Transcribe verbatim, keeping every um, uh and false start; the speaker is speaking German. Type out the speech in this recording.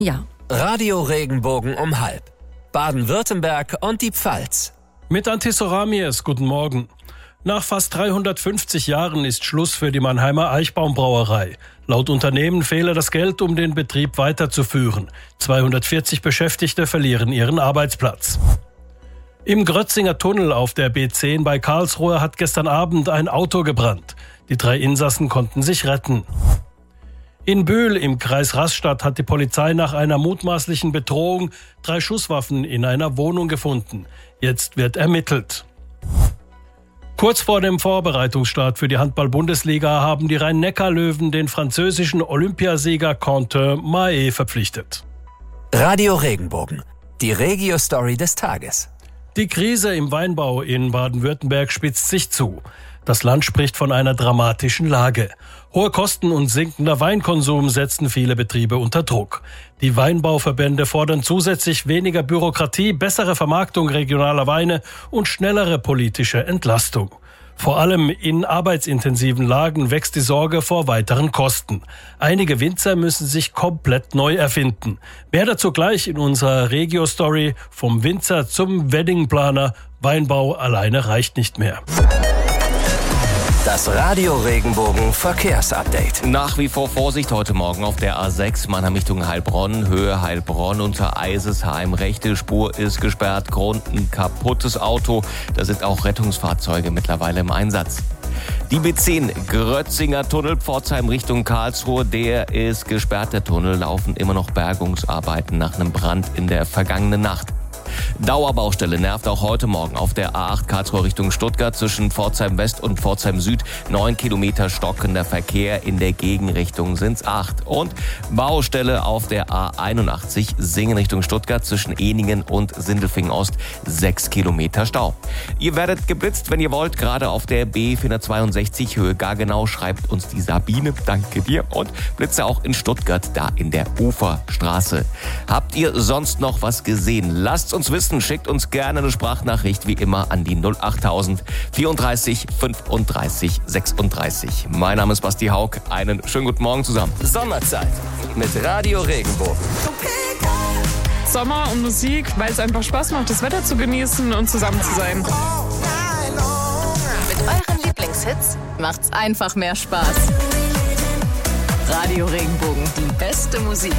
Ja. Radio Regenbogen um halb. Baden-Württemberg und die Pfalz. Mit Antis Ramies, guten Morgen. Nach fast dreihundertfünfzig Jahren ist Schluss für die Mannheimer Eichbaumbrauerei. Laut Unternehmen fehle das Geld, um den Betrieb weiterzuführen. zweihundertvierzig Beschäftigte verlieren ihren Arbeitsplatz. Im Grötzinger Tunnel auf der B zehn bei Karlsruhe hat gestern Abend ein Auto gebrannt. Die drei Insassen konnten sich retten. In Bühl im Kreis Rastatt hat die Polizei nach einer mutmaßlichen Bedrohung drei Schusswaffen in einer Wohnung gefunden. Jetzt wird ermittelt. Kurz vor dem Vorbereitungsstart für die Handball-Bundesliga haben die Rhein-Neckar-Löwen den französischen Olympiasieger Quentin Mahé verpflichtet. Radio Regenbogen, die Regio-Story des Tages. Die Krise im Weinbau in Baden-Württemberg spitzt sich zu. Das Land spricht von einer dramatischen Lage. Hohe Kosten und sinkender Weinkonsum setzen viele Betriebe unter Druck. Die Weinbauverbände fordern zusätzlich weniger Bürokratie, bessere Vermarktung regionaler Weine und schnellere politische Entlastung. Vor allem in arbeitsintensiven Lagen wächst die Sorge vor weiteren Kosten. Einige Winzer müssen sich komplett neu erfinden. Mehr dazu gleich in unserer Regio-Story vom Winzer zum Weddingplaner. Weinbau alleine reicht nicht mehr. Das Radio Regenbogen Verkehrsupdate. Nach wie vor Vorsicht heute Morgen auf der A sechs Mannheim Richtung Heilbronn, Höhe Heilbronn unter Eisesheim. Rechte Spur ist gesperrt, Grund ein kaputtes Auto. Da sind auch Rettungsfahrzeuge mittlerweile im Einsatz. Die B zehn Grötzinger Tunnel, Pforzheim Richtung Karlsruhe, der ist gesperrt. Der Tunnel, laufen immer noch Bergungsarbeiten nach einem Brand in der vergangenen Nacht. Dauerbaustelle nervt auch heute Morgen auf der A acht Karlsruhe Richtung Stuttgart zwischen Pforzheim West und Pforzheim Süd. Neun Kilometer stockender Verkehr, in der Gegenrichtung sind's acht. Und Baustelle auf der A einundachtzig Singen Richtung Stuttgart zwischen Ehningen und Sindelfingen Ost. Sechs Kilometer Stau. Ihr werdet geblitzt, wenn ihr wollt, gerade auf der B vierhundertzweiundsechzig Höhe Gargenau, schreibt uns die Sabine. Danke dir. Und Blitze auch in Stuttgart, da in der Uferstraße. Habt ihr sonst noch was gesehen? Lasst uns wissen, schickt uns gerne eine Sprachnachricht wie immer an die null achttausend vierunddreißig fünfunddreißig sechsunddreißig. Mein Name ist Basti Haug. Einen schönen guten Morgen zusammen. Sommerzeit mit Radio Regenbogen. Sommer und Musik, weil es einfach Spaß macht, das Wetter zu genießen und zusammen zu sein. Mit euren Lieblingshits macht's einfach mehr Spaß. Radio Regenbogen, die beste Musik.